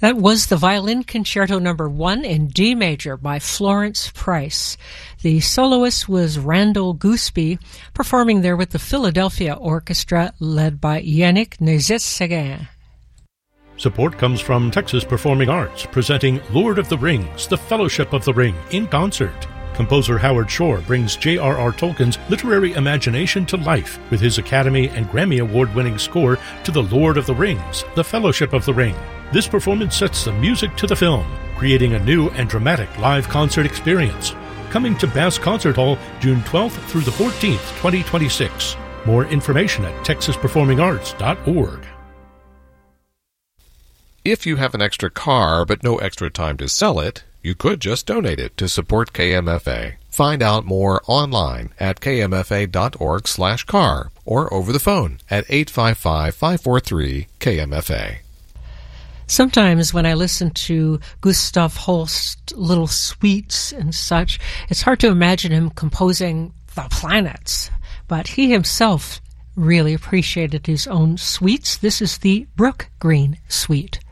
That was the Violin Concerto No. 1 in D major by Florence Price. The soloist was Randall Gooseby, performing there with the Philadelphia Orchestra led by Yannick Nézet-Séguin. Support comes from Texas Performing Arts, presenting Lord of the Rings, The Fellowship of the Ring, in concert. Composer Howard Shore brings J.R.R. Tolkien's literary imagination to life with his Academy and Grammy Award-winning score to The Lord of the Rings, The Fellowship of the Ring. This performance sets the music to the film, creating a new and dramatic live concert experience. Coming to Bass Concert Hall June 12th through the 14th, 2026. More information at texasperformingarts.org. If you have an extra car but no extra time to sell it, you could just donate it to support KMFA. Find out more online at kmfa.org/car or over the phone at 855-543-KMFA. Sometimes when I listen to Gustav Holst's little suites and such, it's hard to imagine him composing the planets. But he himself really appreciated his own suites. This is the Brook Green Suite.